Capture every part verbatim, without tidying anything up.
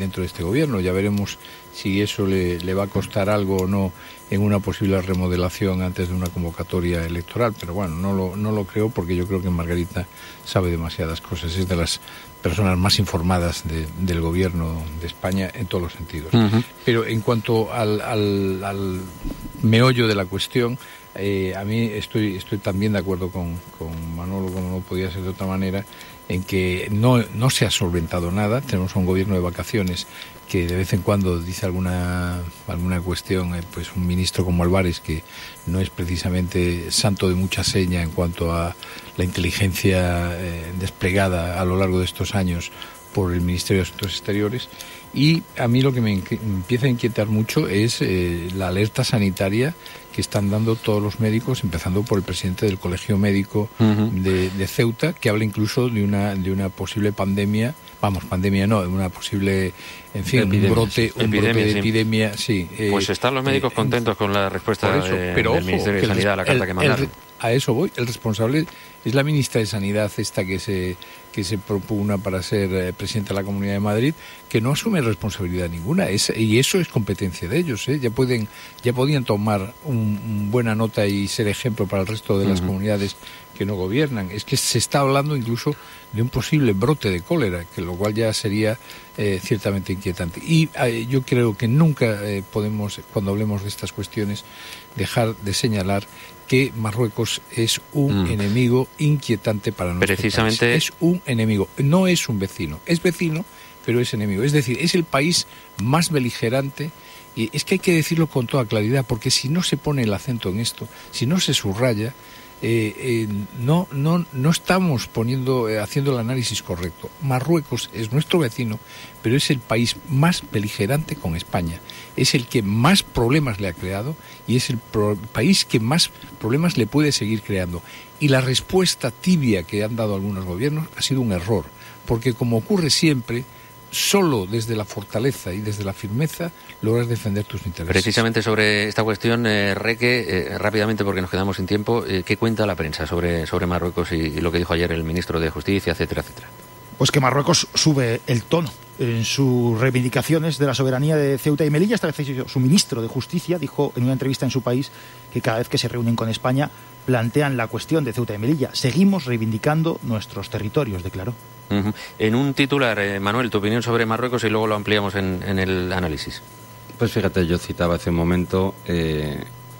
dentro de este gobierno. Ya veremos si eso le, le va a costar algo o no en una posible remodelación antes de una convocatoria electoral, pero bueno, no lo, no lo creo, porque yo creo que Margarita sabe demasiadas cosas, es de las personas más informadas de, del gobierno de España en todos los sentidos. Uh-huh. Pero en cuanto al, al, al meollo de la cuestión, eh, a mí estoy, estoy también de acuerdo con, con Manolo, como no podía ser de otra manera, en que no, no se ha solventado nada. Tenemos un gobierno de vacaciones que de vez en cuando dice alguna alguna cuestión, eh, pues un ministro como Álvarez, que no es precisamente santo de mucha seña en cuanto a la inteligencia eh, desplegada a lo largo de estos años por el Ministerio de Asuntos Exteriores. Y a mí lo que me empieza a inquietar mucho es eh, la alerta sanitaria que están dando todos los médicos, empezando por el presidente del Colegio Médico uh-huh. de, de Ceuta, que habla incluso de una de una posible pandemia, vamos, pandemia no, de una posible, en fin, epidemia, un brote, un epidemia, brote de sí. epidemia, sí. Eh, pues están los médicos eh, contentos con la respuesta eso, de, pero del ojo, Ministerio de Sanidad a la carta el, que mandaron. El, a eso voy, el responsable es la ministra de Sanidad, esta que se que se propugna para ser eh, presidenta de la Comunidad de Madrid, que no asume responsabilidad ninguna, es, y eso es competencia de ellos, ¿eh? Ya pueden, ya podían tomar un, un buena nota y ser ejemplo para el resto de las uh-huh. comunidades que no gobiernan. Es que se está hablando incluso de un posible brote de cólera, que lo cual ya sería eh, ciertamente inquietante. Y eh, yo creo que nunca eh, podemos, cuando hablemos de estas cuestiones, dejar de señalar que Marruecos es un mm. enemigo inquietante para nuestro Precisamente... país. Es un enemigo, no es un vecino. Es vecino, pero es enemigo. Es decir, es el país más beligerante. Y es que hay que decirlo con toda claridad, porque si no se pone el acento en esto, si no se subraya, eh, eh, no, no, no estamos poniendo, eh, haciendo el análisis correcto. Marruecos es nuestro vecino, pero es el país más beligerante con España. Es el que más problemas le ha creado y es el pro- país que más problemas le puede seguir creando. Y la respuesta tibia que han dado algunos gobiernos ha sido un error, porque como ocurre siempre, solo desde la fortaleza y desde la firmeza logras defender tus intereses. Precisamente sobre esta cuestión, eh, Reque, eh, rápidamente porque nos quedamos sin tiempo, eh, ¿qué cuenta la prensa sobre, sobre Marruecos y, y lo que dijo ayer el ministro de Justicia, etcétera, etcétera? Pues que Marruecos sube el tono en sus reivindicaciones de la soberanía de Ceuta y Melilla. Esta vez su ministro de Justicia dijo en una entrevista en su país que cada vez que se reúnen con España plantean la cuestión de Ceuta y Melilla. Seguimos reivindicando nuestros territorios, declaró. Uh-huh. En un titular, eh, Manuel, tu opinión sobre Marruecos y luego lo ampliamos en, en el análisis. Pues fíjate, yo citaba hace un momento eh,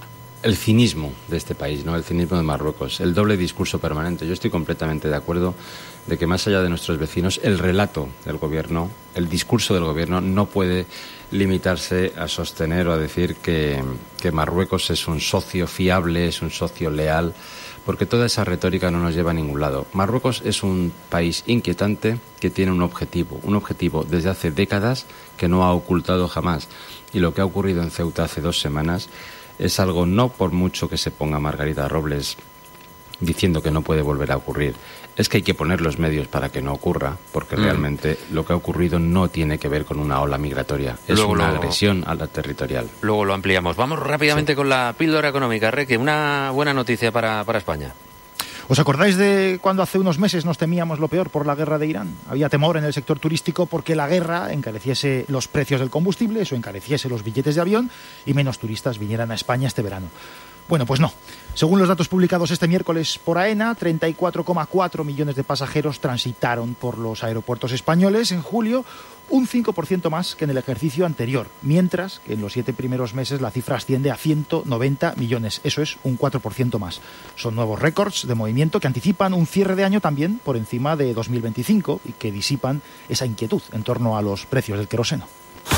el cinismo de este país, ¿no? El cinismo de Marruecos, el doble discurso permanente. Yo estoy completamente de acuerdo de que más allá de nuestros vecinos, el relato del gobierno, el discurso del gobierno no puede limitarse a sostener o a decir que, que Marruecos es un socio fiable, es un socio leal, porque toda esa retórica no nos lleva a ningún lado. Marruecos es un país inquietante que tiene un objetivo, un objetivo desde hace décadas que no ha ocultado jamás. Y lo que ha ocurrido en Ceuta hace dos semanas es algo, no por mucho que se ponga Margarita Robles diciendo que no puede volver a ocurrir, es que hay que poner los medios para que no ocurra, porque mm. realmente lo que ha ocurrido no tiene que ver con una ola migratoria, es luego una lo... agresión a la territorial. Luego lo ampliamos. Vamos rápidamente sí. con la píldora económica, Reque, una buena noticia para, para España. ¿Os acordáis de cuando hace unos meses nos temíamos lo peor por la guerra de Irán? Había temor en el sector turístico porque la guerra encareciese los precios del combustible, eso encareciese los billetes de avión y menos turistas vinieran a España este verano. Bueno, pues no. Según los datos publicados este miércoles por AENA, treinta y cuatro coma cuatro millones de pasajeros transitaron por los aeropuertos españoles en julio, un cinco por ciento más que en el ejercicio anterior, mientras que en los siete primeros meses la cifra asciende a ciento noventa millones, eso es un cuatro por ciento más. Son nuevos récords de movimiento que anticipan un cierre de año también por encima de dos mil veinticinco y que disipan esa inquietud en torno a los precios del queroseno.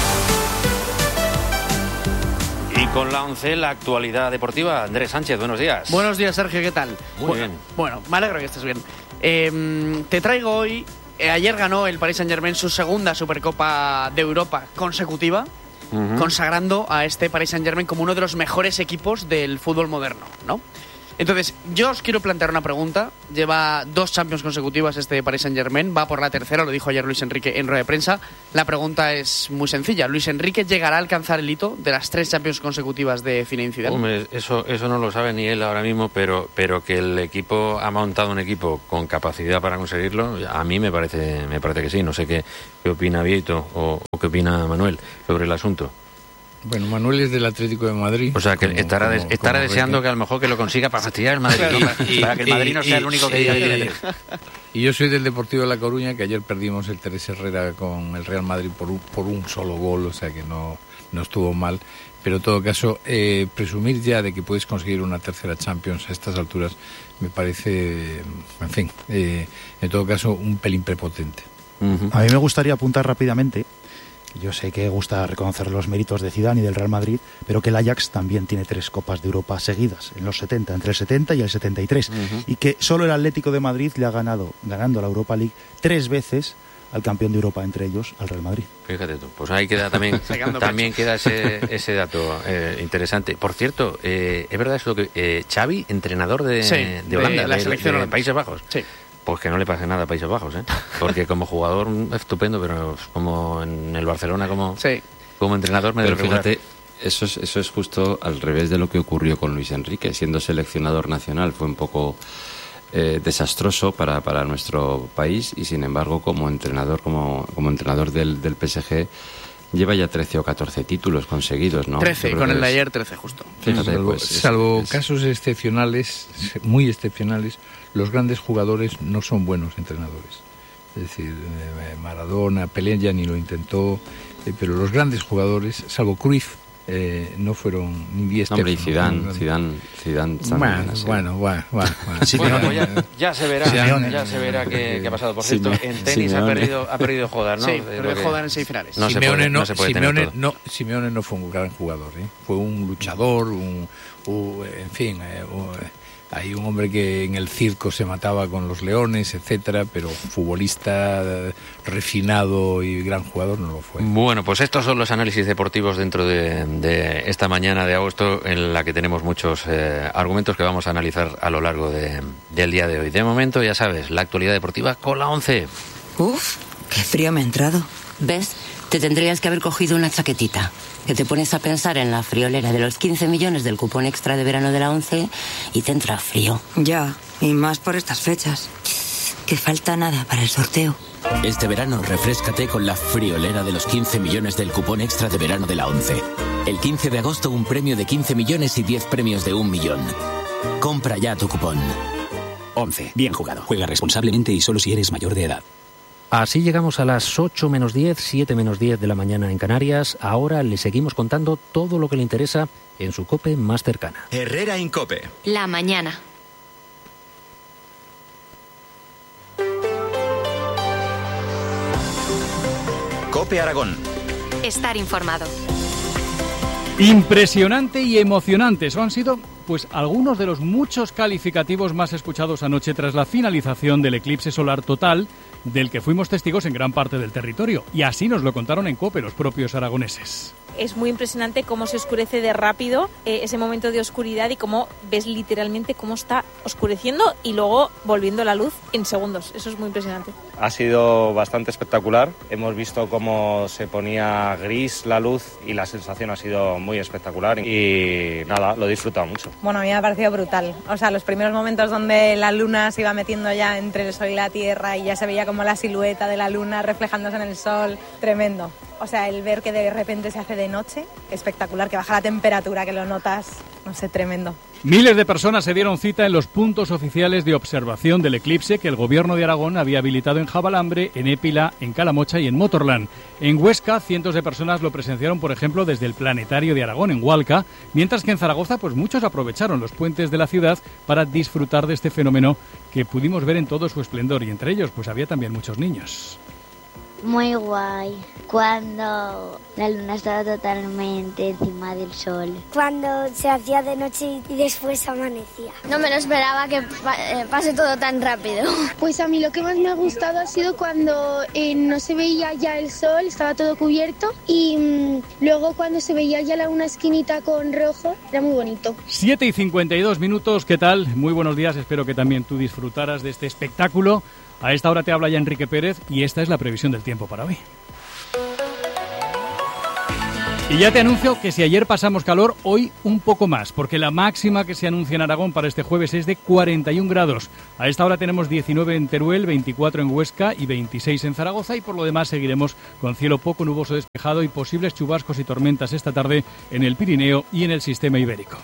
Y con la once, la actualidad deportiva. Andrés Sánchez, buenos días. Buenos días, Sergio, ¿qué tal? Muy bueno, bien. Bueno, me alegro que estés bien. Eh, te traigo hoy, eh, ayer ganó el Paris Saint-Germain su segunda Supercopa de Europa consecutiva, uh-huh. consagrando a este Paris Saint-Germain como uno de los mejores equipos del fútbol moderno, ¿no? Entonces, yo os quiero plantear una pregunta. Lleva dos Champions consecutivas este Paris Saint-Germain, va por la tercera, lo dijo ayer Luis Enrique en rueda de prensa. La pregunta es muy sencilla. ¿Luis Enrique llegará a alcanzar el hito de las tres Champions consecutivas de Zinedine Zidane? Hombre, eso, eso no lo sabe ni él ahora mismo, pero, pero que el equipo ha montado un equipo con capacidad para conseguirlo, a mí me parece, me parece que sí. No sé qué, qué opina Vieito o, o qué opina Manuel sobre el asunto. Bueno, Manuel es del Atlético de Madrid. O sea, que como, estará, como, estará como deseando Reque. que a lo mejor que lo consiga para fastidiar el Madrid. Claro, y, para que el Madrid no sea el único que diga que tiene tres. Y yo soy del Deportivo de La Coruña, que ayer perdimos el Teresa Herrera con el Real Madrid por un, por un solo gol, o sea que no, no estuvo mal. Pero en todo caso, eh, presumir ya de que puedes conseguir una tercera Champions a estas alturas me parece, en fin, eh, en todo caso, un pelín prepotente. Uh-huh. A mí me gustaría apuntar rápidamente, yo sé que gusta reconocer los méritos de Zidane y del Real Madrid, pero que el Ajax también tiene tres Copas de Europa seguidas, en los setenta, entre el setenta y el setenta y tres, uh-huh. y que solo el Atlético de Madrid le ha ganado, ganando la Europa League, tres veces al campeón de Europa, entre ellos al Real Madrid. Fíjate tú, pues ahí queda también también queda ese, ese dato eh, interesante. Por cierto, eh, es verdad eso que eh, Xavi, entrenador de, sí, de Holanda, de, la de, selección de, de Países Bajos. Sí. Pues que no le pase nada a Países Bajos, ¿eh? Porque como jugador estupendo, pero como en el Barcelona como, sí. como entrenador me Pero debe regular. fíjate, eso es, eso es justo al revés de lo que ocurrió con Luis Enrique. Siendo seleccionador nacional fue un poco eh, desastroso para, para nuestro país y sin embargo como entrenador, como, como entrenador del, del P S G lleva ya trece o catorce títulos conseguidos, ¿no? trece, con el de ayer trece justo. Fíjate, salvo pues, es, salvo es... casos excepcionales, muy excepcionales, los grandes jugadores no son buenos entrenadores. Es decir, eh, Maradona, Pelé ya ni lo intentó, eh, pero los grandes jugadores, salvo Cruyff, eh, no fueron ni Stefano. Hombre, y Zidane, Zidane, Zidane bueno, bueno, bueno, bueno, bueno. Sí, bueno, pues ya, ya se verá, Simeone. ya se verá qué, qué ha pasado. Por cierto, Simeone. en tenis ha perdido, ha perdido Jodar, ¿no? Sí, Eh, perdió porque Jodar en semifinales. No se Simeone puede, no, no se puede Simeone tener todo. no, Simeone no fue un gran jugador, ¿eh? Fue un luchador, un, un en fin, eh, un, hay un hombre que en el circo se mataba con los leones, etcétera, pero futbolista eh, refinado y gran jugador no lo fue. Bueno, pues estos son los análisis deportivos dentro de, de esta mañana de agosto, en la que tenemos muchos eh, argumentos que vamos a analizar a lo largo de, del día de hoy. De momento, ya sabes, la actualidad deportiva con la once. Uf, qué frío me ha entrado. ¿Ves? Te tendrías que haber cogido una chaquetita. Que te pones a pensar en la friolera de los quince millones del cupón extra de verano de la once y te entra frío. Ya, y más por estas fechas. Que falta nada para el sorteo. Este verano refréscate con la friolera de los quince millones del cupón extra de verano de la once. El quince de agosto un premio de quince millones y diez premios de un millón. Compra ya tu cupón. once. Bien jugado. Juega responsablemente y solo si eres mayor de edad. Así llegamos a las ocho menos diez, siete menos diez de la mañana en Canarias. Ahora le seguimos contando todo lo que le interesa en su COPE más cercana. Herrera en COPE. La mañana. COPE Aragón. Estar informado. Impresionante y emocionante. Eso han sido, pues, algunos de los muchos calificativos más escuchados anoche tras la finalización del eclipse solar total, del que fuimos testigos en gran parte del territorio. Y así nos lo contaron en COPE los propios aragoneses. Es muy impresionante cómo se oscurece de rápido eh, ese momento de oscuridad y cómo ves literalmente cómo está oscureciendo y luego volviendo la luz en segundos. Eso es muy impresionante. Ha sido bastante espectacular. Hemos visto cómo se ponía gris la luz y la sensación ha sido muy espectacular y nada, lo he disfrutado mucho. Bueno, a mí me ha parecido brutal. O sea, los primeros momentos donde la luna se iba metiendo ya entre el sol y la tierra y ya se veía como la silueta de la luna reflejándose en el sol, tremendo. O sea, el ver que de repente se hace de noche, espectacular, que baja la temperatura, que lo notas, no sé, tremendo. Miles de personas se dieron cita en los puntos oficiales de observación del eclipse que el Gobierno de Aragón había habilitado en Jabalambre, en Épila, en Calamocha y en Motorland. En Huesca, cientos de personas lo presenciaron, por ejemplo, desde el Planetario de Aragón, en Hualca, mientras que en Zaragoza, pues muchos aprovecharon los puentes de la ciudad para disfrutar de este fenómeno que pudimos ver en todo su esplendor, y entre ellos, pues había también muchos niños. Muy guay. Cuando la luna estaba totalmente encima del sol. Cuando se hacía de noche y después amanecía. No me lo esperaba que pase todo tan rápido. Pues a mí lo que más me ha gustado ha sido cuando eh, no se veía ya el sol, estaba todo cubierto, y mmm, luego cuando se veía ya la una esquinita con rojo, era muy bonito. siete y cincuenta y dos minutos, ¿qué tal? Muy buenos días, espero que también tú disfrutaras de este espectáculo. A esta hora te habla ya Enrique Pérez y esta es la previsión del tiempo para hoy. Y ya te anuncio que si ayer pasamos calor, hoy un poco más, porque la máxima que se anuncia en Aragón para este jueves es de cuarenta y un grados. A esta hora tenemos diecinueve en Teruel, veinticuatro en Huesca y veintiséis en Zaragoza, y por lo demás seguiremos con cielo poco nuboso despejado y posibles chubascos y tormentas esta tarde en el Pirineo y en el sistema ibérico.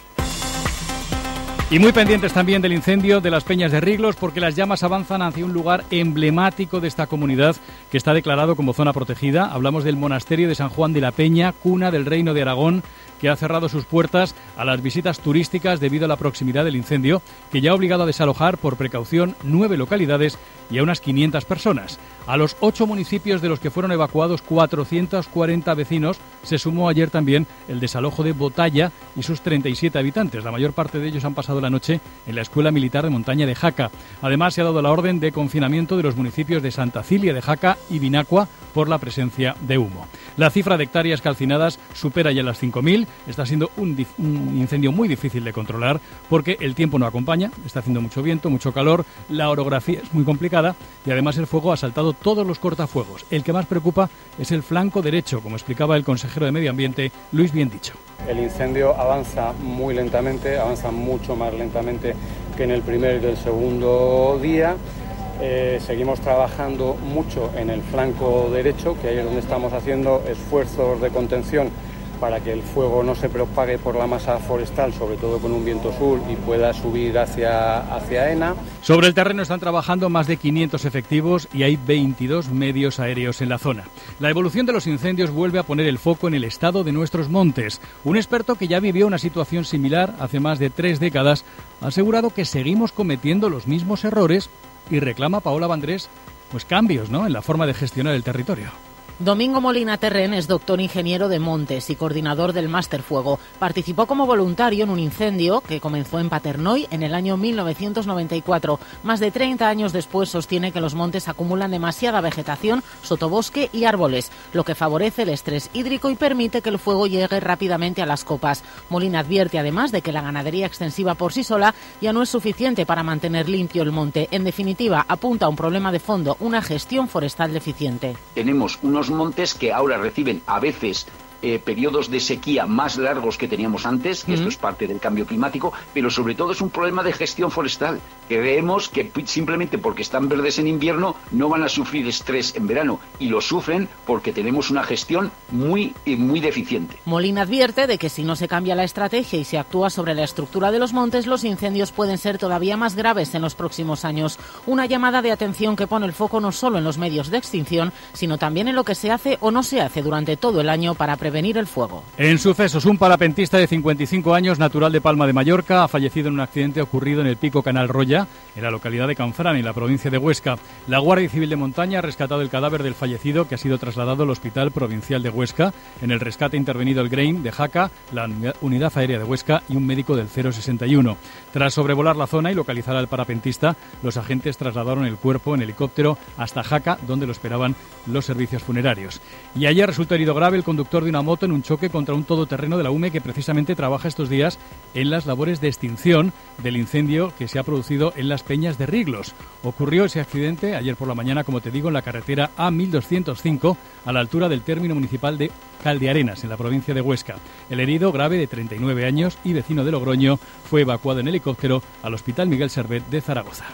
Y muy pendientes también del incendio de las Peñas de Riglos, porque las llamas avanzan hacia un lugar emblemático de esta comunidad que está declarado como zona protegida. Hablamos del monasterio de San Juan de la Peña, cuna del Reino de Aragón, que ha cerrado sus puertas a las visitas turísticas debido a la proximidad del incendio, que ya ha obligado a desalojar por precaución nueve localidades y a unas quinientas personas. A los ocho municipios de los que fueron evacuados cuatrocientos cuarenta vecinos se sumó ayer también el desalojo de Botalla y sus treinta y siete habitantes. La mayor parte de ellos han pasado la noche en la Escuela Militar de Montaña de Jaca. Además, se ha dado la orden de confinamiento de los municipios de Santa Cilia de Jaca y Vinacua por la presencia de humo. La cifra de hectáreas calcinadas supera ya las cinco mil. Está siendo un, dif- un incendio muy difícil de controlar porque el tiempo no acompaña, está haciendo mucho viento, mucho calor, la orografía es muy complicada y además el fuego ha saltado todos los cortafuegos. El que más preocupa es el flanco derecho, como explicaba el consejero de Medio Ambiente, Luis Biendicho. El incendio avanza muy lentamente, avanza mucho más lentamente que en el primer y el segundo día. Eh, seguimos trabajando mucho en el flanco derecho, que ahí es donde estamos haciendo esfuerzos de contención para que el fuego no se propague por la masa forestal, sobre todo con un viento sur, y pueda subir hacia, hacia Ena. Sobre el terreno están trabajando más de quinientos efectivos y hay veintidós medios aéreos en la zona. La evolución de los incendios vuelve a poner el foco en el estado de nuestros montes. Un experto que ya vivió una situación similar hace más de tres décadas ha asegurado que seguimos cometiendo los mismos errores y reclama a Paola Vandrés pues cambios, ¿no?, en la forma de gestionar el territorio. Domingo Molina Terren es doctor ingeniero de montes y coordinador del Máster Fuego. Participó como voluntario en un incendio que comenzó en Paternoy en el año mil novecientos noventa y cuatro. Más de treinta años después sostiene que los montes acumulan demasiada vegetación, sotobosque y árboles, lo que favorece el estrés hídrico y permite que el fuego llegue rápidamente a las copas. Molina advierte además de que la ganadería extensiva por sí sola ya no es suficiente para mantener limpio el monte. En definitiva, apunta a un problema de fondo, una gestión forestal deficiente. Tenemos unos montes que ahora reciben a veces eh, periodos de sequía más largos que teníamos antes, que uh-huh. esto es parte del cambio climático, pero sobre todo es un problema de gestión forestal. Creemos que simplemente porque están verdes en invierno no van a sufrir estrés en verano, y lo sufren porque tenemos una gestión muy, eh, muy deficiente. Molina advierte de que si no se cambia la estrategia y se actúa sobre la estructura de los montes, los incendios pueden ser todavía más graves en los próximos años. Una llamada de atención que pone el foco no solo en los medios de extinción, sino también en lo que se hace o no se hace durante todo el año para prevenir el fuego. En sucesos, un parapentista de cincuenta y cinco años, natural de Palma de Mallorca, ha fallecido en un accidente ocurrido en el Pico Canal Roya, en la localidad de Canfrán, en la provincia de Huesca. La Guardia Civil de Montaña ha rescatado el cadáver del fallecido, que ha sido trasladado al Hospital Provincial de Huesca. En el rescate ha intervenido el Grain de Jaca, la Unidad Aérea de Huesca y un médico del cero sesenta y uno. Tras sobrevolar la zona y localizar al parapentista, los agentes trasladaron el cuerpo en helicóptero hasta Jaca, donde lo esperaban los servicios funerarios. Y ayer resultó herido grave el conductor de una moto en un choque contra un todoterreno de la U M E, que precisamente trabaja estos días en las labores de extinción del incendio que se ha producido en las Peñas de Riglos. Ocurrió ese accidente ayer por la mañana, como te digo, en la carretera A mil doscientos cinco, a la altura del término municipal de Caldearenas, en la provincia de Huesca. El herido, grave, de treinta y nueve años y vecino de Logroño, fue evacuado en helicóptero al Hospital Miguel Servet de Zaragoza.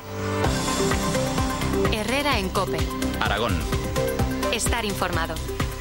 Herrera en COPE. Aragón. Estar informado.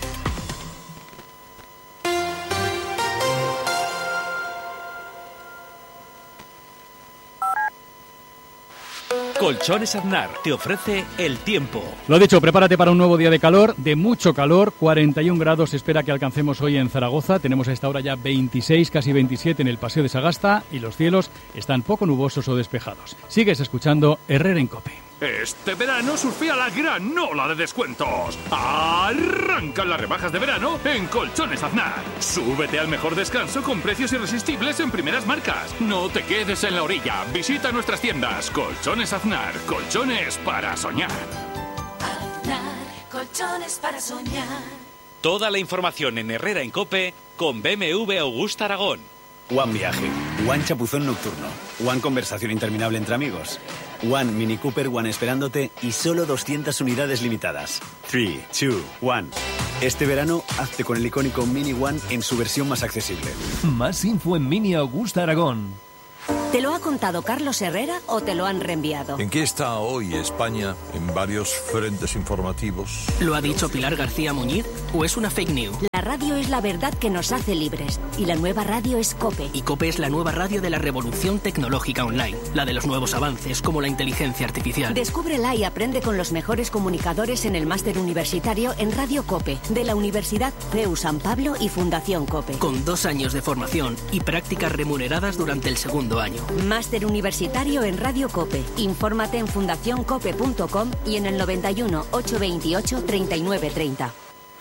Colchones Aznar te ofrece el tiempo. Lo dicho, prepárate para un nuevo día de calor, de mucho calor. cuarenta y un grados se espera que alcancemos hoy en Zaragoza. Tenemos a esta hora ya veintiséis, casi veintisiete en el Paseo de Sagasta, y los cielos están poco nubosos o despejados. Sigues escuchando Herrera en COPE. Este verano surfea la gran ola de descuentos. Arrancan las rebajas de verano en Colchones Aznar. Súbete al mejor descanso con precios irresistibles en primeras marcas. No te quedes en la orilla. Visita nuestras tiendas. Colchones Aznar. Colchones para soñar. Aznar. Colchones para soñar. Toda la información en Herrera en COPE con B M W Augusta Aragón. One Viaje, One Chapuzón Nocturno, One Conversación Interminable entre amigos, One Mini Cooper One esperándote y solo doscientas unidades limitadas. tres, dos, uno. Este verano, hazte con el icónico Mini One en su versión más accesible. Más info en Mini Augusta Aragón. ¿Te lo ha contado Carlos Herrera o te lo han reenviado? ¿En qué está hoy España en varios frentes informativos? ¿Lo ha dicho Pilar García Muñiz o es una fake news? La radio es la verdad que nos hace libres y la nueva radio es COPE. Y COPE es la nueva radio de la revolución tecnológica online, la de los nuevos avances como la inteligencia artificial. Descúbrela y aprende con los mejores comunicadores en el máster universitario en Radio COPE de la Universidad C E U San Pablo y Fundación COPE. Con dos años de formación y prácticas remuneradas durante el segundo año. Máster universitario en Radio COPE. Infórmate en fundación cope punto com y en el noventa y uno, ochocientos veintiocho, treinta y nueve treinta.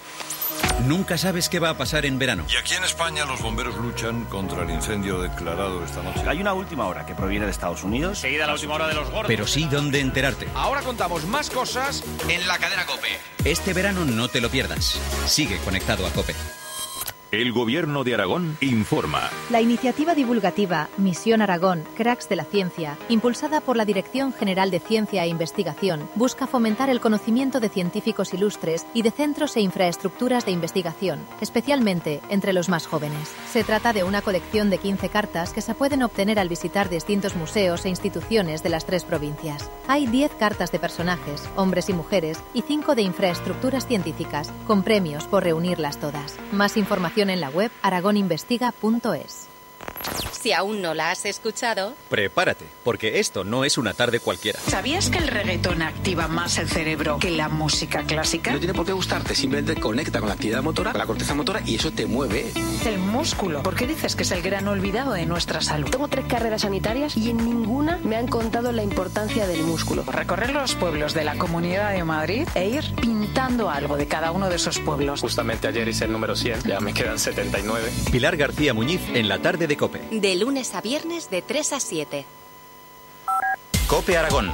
Nunca sabes qué va a pasar en verano. Y aquí en España los bomberos luchan contra el incendio declarado esta noche. Hay una última hora que proviene de Estados Unidos. Seguida la última hora de los gordos. Pero sí dónde enterarte. Ahora contamos más cosas en la cadena COPE. Este verano no te lo pierdas. Sigue conectado a COPE. El Gobierno de Aragón informa. La iniciativa divulgativa Misión Aragón, Cracks de la Ciencia, impulsada por la Dirección General de Ciencia e Investigación, busca fomentar el conocimiento de científicos ilustres y de centros e infraestructuras de investigación, especialmente entre los más jóvenes. Se trata de una colección de quince cartas que se pueden obtener al visitar distintos museos e instituciones de las tres provincias. Hay diez cartas de personajes, hombres y mujeres, y cinco de infraestructuras científicas, con premios por reunirlas todas. Más información en la web aragoninvestiga punto es. Si aún no la has escuchado, prepárate, porque esto no es una tarde cualquiera. ¿Sabías que el reggaetón activa más el cerebro que la música clásica? No tiene por qué gustarte, simplemente conecta con la actividad motora, con la corteza motora y eso te mueve. El músculo. ¿Por qué dices que es el gran olvidado de nuestra salud? Tengo tres carreras sanitarias y en ninguna me han contado la importancia del músculo. Recorrer los pueblos de la Comunidad de Madrid e ir pintando algo de cada uno de esos pueblos. Justamente ayer hice el número cien, ya me quedan setenta y nueve. Pilar García Muñiz en la tarde de COPE. De lunes a viernes de tres a siete. COPE Aragón.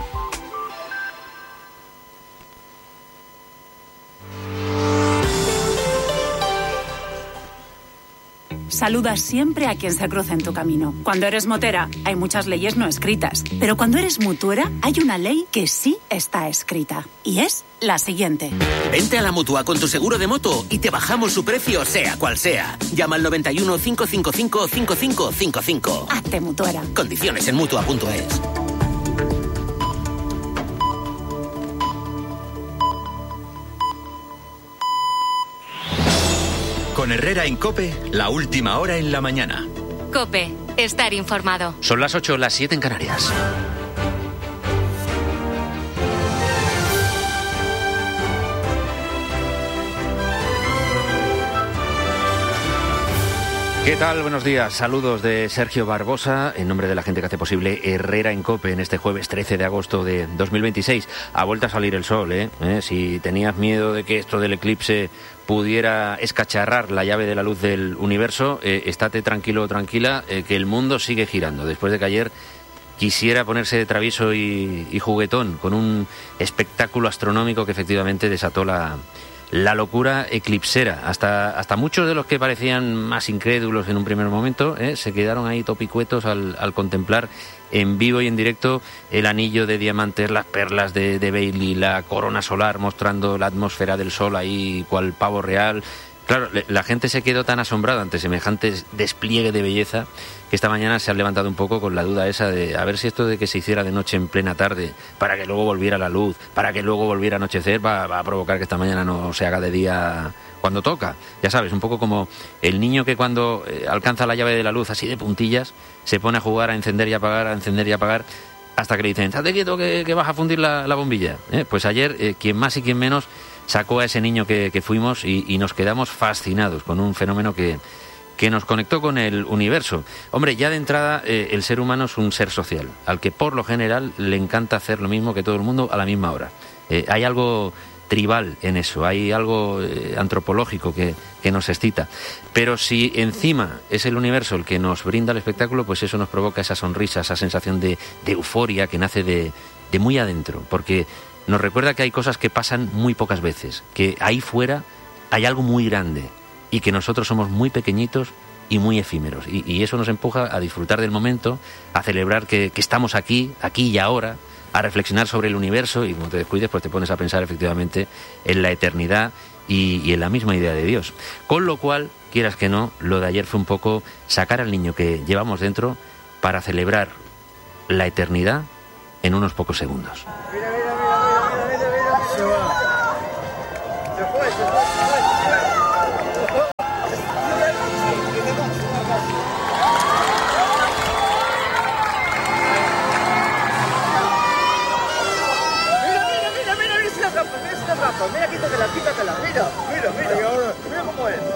Saluda siempre a quien se cruza en tu camino. Cuando eres motera, hay muchas leyes no escritas. Pero cuando eres mutuera, hay una ley que sí está escrita. Y es la siguiente. Vente a la Mutua con tu seguro de moto y te bajamos su precio, sea cual sea. Llama al noventa y uno, cinco cinco cinco, cinco cinco cinco cinco. Hazte mutuera. Condiciones en mutua punto es. Con Herrera en COPE, la última hora en la mañana. COPE, estar informado. Son las ocho, las siete en Canarias. ¿Qué tal? Buenos días. Saludos de Sergio Barbosa, en nombre de la gente que hace posible Herrera en COPE en este jueves trece de agosto de dos mil veintiséis. Ha vuelto a salir el sol, ¿eh? ¿Eh? Si tenías miedo de que esto del eclipse pudiera escacharrar la llave de la luz del universo, eh, estate tranquilo o tranquila, eh, que el mundo sigue girando. Después de que ayer quisiera ponerse de travieso y, y juguetón con un espectáculo astronómico que efectivamente desató la... La locura eclipsera. Hasta, hasta muchos de los que parecían más incrédulos en un primer momento ¿eh? se quedaron ahí topicuetos al, al contemplar en vivo y en directo el anillo de diamantes, las perlas de, de Bailey, la corona solar mostrando la atmósfera del sol ahí cual pavo real. Claro, la gente se quedó tan asombrada ante semejante despliegue de belleza que esta mañana se han levantado un poco con la duda esa de a ver si esto de que se hiciera de noche en plena tarde para que luego volviera la luz, para que luego volviera a anochecer, va, va a provocar que esta mañana no se haga de día cuando toca. Ya sabes, un poco como el niño que cuando eh, alcanza la llave de la luz así de puntillas se pone a jugar a encender y apagar, a encender y apagar hasta que le dicen, estate quieto que, que vas a fundir la, la bombilla. ¿Eh? Pues ayer, eh, quien más y quien menos sacó a ese niño que, que fuimos y, y nos quedamos fascinados con un fenómeno que, que nos conectó con el universo. Hombre, ya de entrada eh, el ser humano es un ser social, al que por lo general le encanta hacer lo mismo que todo el mundo a la misma hora. Eh, hay algo tribal en eso, hay algo eh, antropológico que, que nos excita. Pero si encima es el universo el que nos brinda el espectáculo, pues eso nos provoca esa sonrisa, esa sensación de, de euforia que nace de, de muy adentro, porque nos recuerda que hay cosas que pasan muy pocas veces, que ahí fuera hay algo muy grande y que nosotros somos muy pequeñitos y muy efímeros. Y, y eso nos empuja a disfrutar del momento, a celebrar que, que estamos aquí, aquí y ahora, a reflexionar sobre el universo, y cuando te descuides pues te pones a pensar efectivamente en la eternidad y, y en la misma idea de Dios. Con lo cual, quieras que no, lo de ayer fue un poco sacar al niño que llevamos dentro para celebrar la eternidad en unos pocos segundos. Mira, mira, mira, mira, mira, mira, se va. Se fue, se fue, se fue. Mira, quítatela, quítatela, mira, mira, mira, ahora, mira cómo es.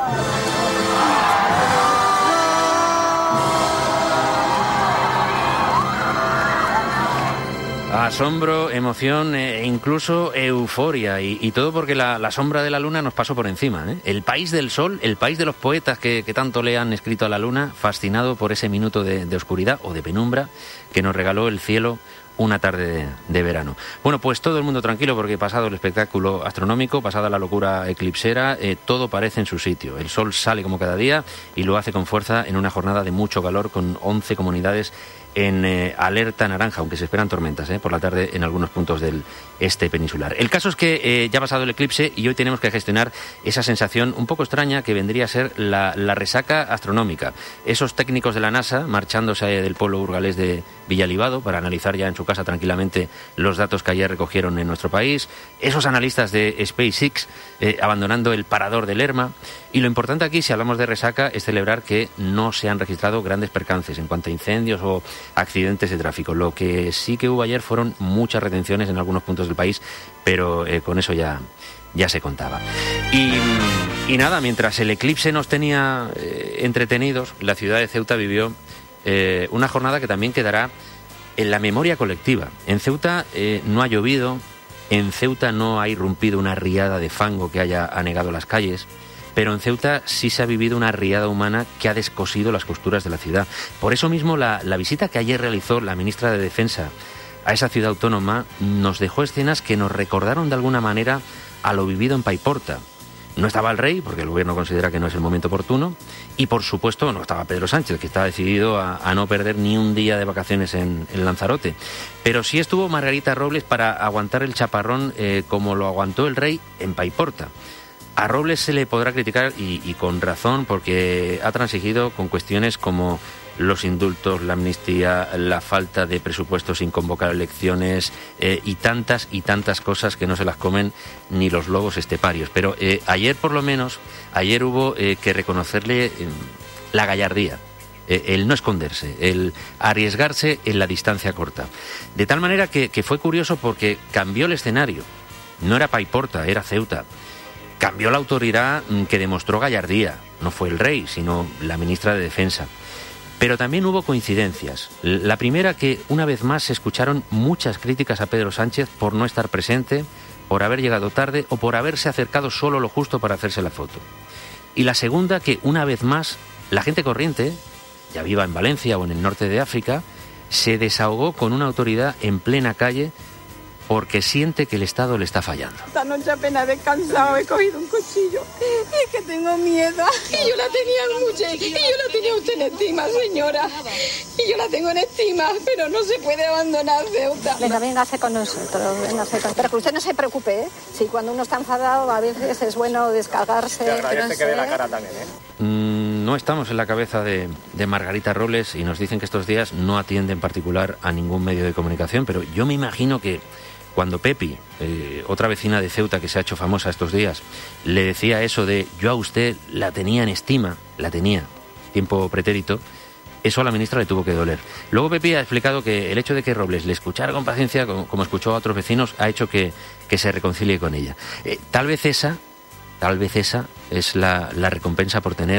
Asombro, emoción e incluso euforia, y, y todo porque la, la sombra de la luna nos pasó por encima, ¿eh? El país del sol, el país de los poetas que, que tanto le han escrito a la luna, fascinado por ese minuto de, de oscuridad o de penumbra que nos regaló el cielo una tarde de, de verano. Bueno, pues todo el mundo tranquilo porque pasado el espectáculo astronómico, pasada la locura eclipsera, eh, todo parece en su sitio. El sol sale como cada día y lo hace con fuerza en una jornada de mucho calor con once comunidades en eh, alerta naranja, aunque se esperan tormentas eh, por la tarde en algunos puntos del este peninsular. El caso es que eh, ya ha pasado el eclipse y hoy tenemos que gestionar esa sensación un poco extraña que vendría a ser la, la resaca astronómica. Esos técnicos de la NASA marchándose del pueblo burgalés de Villalibado para analizar ya en su casa tranquilamente los datos que ayer recogieron en nuestro país, esos analistas de SpaceX eh, abandonando el parador de Lerma, y lo importante aquí, si hablamos de resaca, es celebrar que no se han registrado grandes percances en cuanto a incendios o accidentes de tráfico. Lo que sí que hubo ayer fueron muchas retenciones en algunos puntos del país, pero eh, con eso ya, ya se contaba. Y, y nada, mientras el eclipse nos tenía eh, entretenidos, la ciudad de Ceuta vivió eh, una jornada que también quedará en la memoria colectiva. En Ceuta eh, no ha llovido, en Ceuta no ha irrumpido una riada de fango que haya anegado las calles, pero en Ceuta sí se ha vivido una riada humana que ha descosido las costuras de la ciudad. Por eso mismo la, la visita que ayer realizó la ministra de Defensa a esa ciudad autónoma nos dejó escenas que nos recordaron de alguna manera a lo vivido en Paiporta. No estaba el rey, porque el gobierno considera que no es el momento oportuno, y por supuesto no estaba Pedro Sánchez, que está decidido a, a no perder ni un día de vacaciones en, en Lanzarote. Pero sí estuvo Margarita Robles para aguantar el chaparrón eh, como lo aguantó el rey en Paiporta. A Robles se le podrá criticar, y, y con razón, porque ha transigido con cuestiones como los indultos, la amnistía, la falta de presupuestos sin convocar elecciones eh, y tantas y tantas cosas que no se las comen ni los lobos esteparios. Pero eh, ayer, por lo menos, ayer hubo eh, que reconocerle eh, la gallardía, eh, el no esconderse, el arriesgarse en la distancia corta. De tal manera que, que fue curioso porque cambió el escenario. No era Paiporta, era Ceuta. Cambió la autoridad que demostró gallardía. No fue el rey, sino la ministra de Defensa. Pero también hubo coincidencias. La primera, que una vez más se escucharon muchas críticas a Pedro Sánchez por no estar presente, por haber llegado tarde o por haberse acercado solo lo justo para hacerse la foto. Y la segunda, que una vez más la gente corriente, ya viva en Valencia o en el norte de África, se desahogó con una autoridad en plena calle porque siente que el Estado le está fallando. Esta noche apenas he descansado, he cogido un cuchillo y es que tengo miedo. Y yo la tenía mucha, y yo la tenía usted en estima, señora. Y yo la tengo en estima, pero no se puede abandonar Ceuta. Venga, véngase con nosotros, véngase con... Pero que usted no se preocupe, ¿eh? Si cuando uno está enfadado a veces es bueno descargarse. Te agradece que dé la cara también, ¿eh? Mm, no estamos en la cabeza de, de Margarita Robles y nos dicen que estos días no atiende en particular a ningún medio de comunicación, pero yo me imagino que cuando Pepi, eh, otra vecina de Ceuta que se ha hecho famosa estos días, le decía eso de yo a usted la tenía en estima, la tenía, tiempo pretérito, eso a la ministra le tuvo que doler. Luego Pepi ha explicado que el hecho de que Robles le escuchara con paciencia, como, como escuchó a otros vecinos, ha hecho que, que se reconcilie con ella. Eh, tal vez esa, tal vez esa es la, la recompensa por tener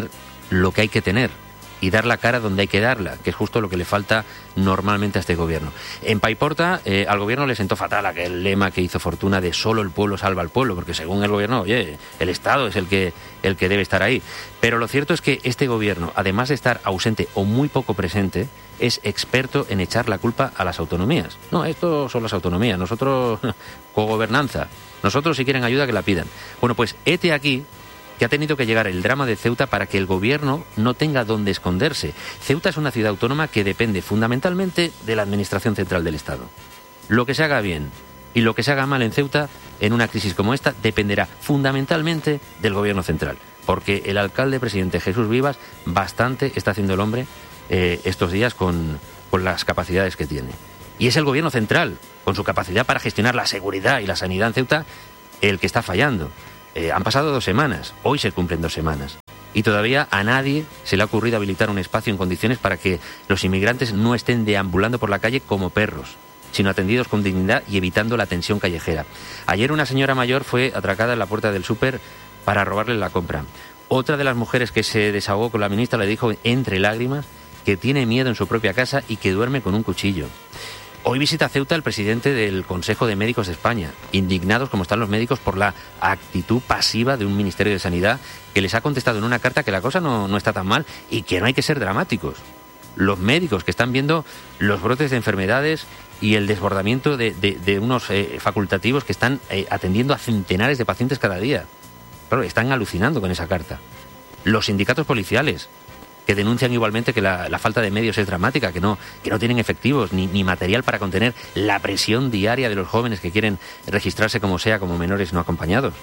lo que hay que tener y dar la cara donde hay que darla, que es justo lo que le falta normalmente a este gobierno. En Paiporta, eh, al gobierno le sentó fatal aquel lema que hizo fortuna de solo el pueblo salva al pueblo, porque según el gobierno, oye, el Estado es el que, el que debe estar ahí. Pero lo cierto es que este gobierno, además de estar ausente o muy poco presente, es experto en echar la culpa a las autonomías. No, esto son las autonomías, nosotros, cogobernanza, nosotros si quieren ayuda que la pidan. Bueno, pues hete aquí que ha tenido que llegar el drama de Ceuta para que el gobierno no tenga dónde esconderse. Ceuta es una ciudad autónoma que depende fundamentalmente de la administración central del Estado. Lo que se haga bien y lo que se haga mal en Ceuta, en una crisis como esta, dependerá fundamentalmente del gobierno central. Porque el alcalde presidente Jesús Vivas bastante está haciendo el hombre eh, estos días con, con las capacidades que tiene. Y es el gobierno central, con su capacidad para gestionar la seguridad y la sanidad en Ceuta, el que está fallando. Eh, han pasado dos semanas, hoy se cumplen dos semanas, y todavía a nadie se le ha ocurrido habilitar un espacio en condiciones para que los inmigrantes no estén deambulando por la calle como perros, sino atendidos con dignidad y evitando la tensión callejera. Ayer una señora mayor fue atracada en la puerta del súper para robarle la compra. Otra de las mujeres que se desahogó con la ministra le dijo entre lágrimas que tiene miedo en su propia casa y que duerme con un cuchillo. Hoy visita Ceuta el presidente del Consejo de Médicos de España, indignados como están los médicos por la actitud pasiva de un Ministerio de Sanidad que les ha contestado en una carta que la cosa no, no está tan mal y que no hay que ser dramáticos. Los médicos que están viendo los brotes de enfermedades y el desbordamiento de, de, de unos eh, facultativos que están eh, atendiendo a centenares de pacientes cada día. Claro, están alucinando con esa carta. Los sindicatos policiales, que denuncian igualmente que la, la falta de medios es dramática, que no, que no tienen efectivos ni, ni material para contener la presión diaria de los jóvenes que quieren registrarse como sea como menores no acompañados.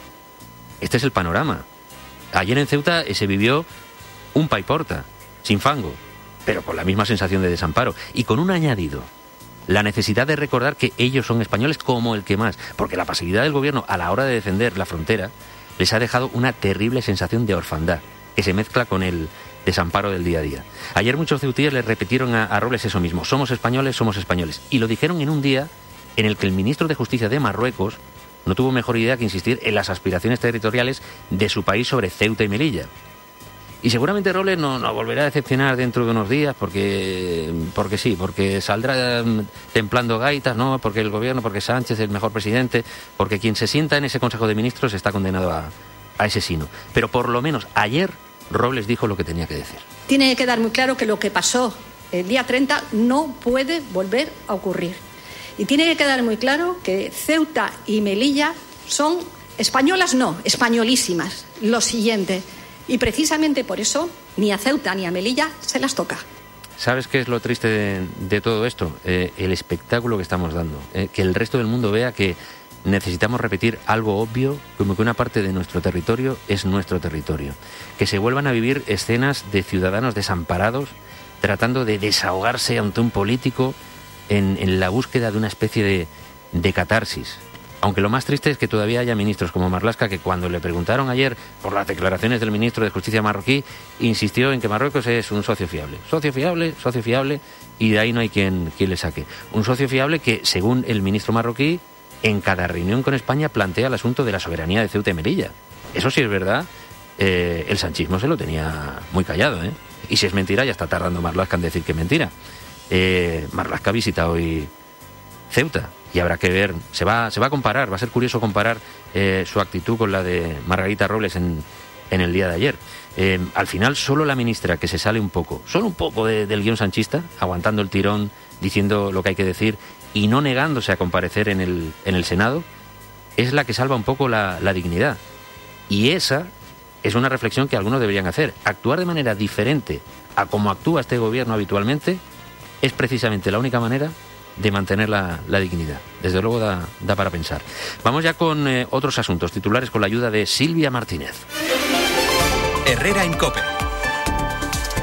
Este es el panorama. Ayer en Ceuta se vivió un Paiporta, sin fango, pero con la misma sensación de desamparo y con un añadido: la necesidad de recordar que ellos son españoles como el que más, porque la pasividad del gobierno a la hora de defender la frontera les ha dejado una terrible sensación de orfandad, que se mezcla con el desamparo del día a día. Ayer muchos ceutíes le repitieron a, a Robles eso mismo: somos españoles, somos españoles. Y lo dijeron en un día en el que el ministro de Justicia de Marruecos no tuvo mejor idea que insistir en las aspiraciones territoriales de su país sobre Ceuta y Melilla. Y seguramente Robles no, no volverá a decepcionar dentro de unos días porque, porque sí, porque saldrá templando gaitas, ¿no? Porque el gobierno, porque Sánchez es el mejor presidente, porque quien se sienta en ese Consejo de Ministros está condenado a, a ese sino. Pero por lo menos ayer Robles dijo lo que tenía que decir. Tiene que quedar muy claro que lo que pasó el día treinta no puede volver a ocurrir. Y tiene que quedar muy claro que Ceuta y Melilla son españolas, no, españolísimas. Lo siguiente. Y precisamente por eso ni a Ceuta ni a Melilla se las toca. ¿Sabes qué es lo triste de, de todo esto? Eh, el espectáculo que estamos dando. Eh, que el resto del mundo vea que necesitamos repetir algo obvio, como que una parte de nuestro territorio es nuestro territorio. Que se vuelvan a vivir escenas de ciudadanos desamparados tratando de desahogarse ante un político en, en la búsqueda de una especie de, de catarsis. Aunque lo más triste es que todavía haya ministros como Marlaska que cuando le preguntaron ayer por las declaraciones del ministro de Justicia marroquí, insistió en que Marruecos es un socio fiable. Socio fiable, socio fiable, y de ahí no hay quien, quien le saque. Un socio fiable que, según el ministro marroquí, en cada reunión con España plantea el asunto de la soberanía de Ceuta y Melilla. Eso sí es verdad, eh, el sanchismo se lo tenía muy callado, ¿eh? Y si es mentira, ya está tardando Marlaska en decir que es mentira. Eh, Marlaska visita hoy Ceuta y habrá que ver, se va, se va a comparar, va a ser curioso comparar eh, su actitud con la de Margarita Robles en, en el día de ayer. Eh, al final, solo la ministra que se sale un poco, solo un poco de, del guión sanchista, aguantando el tirón, diciendo lo que hay que decir y no negándose a comparecer en el, en el Senado, es la que salva un poco la, la dignidad. Y esa es una reflexión que algunos deberían hacer. Actuar de manera diferente a como actúa este gobierno habitualmente es precisamente la única manera de mantener la, la dignidad. Desde luego da, da para pensar. Vamos ya con eh, otros asuntos titulares con la ayuda de Silvia Martínez. Herrera en COPE.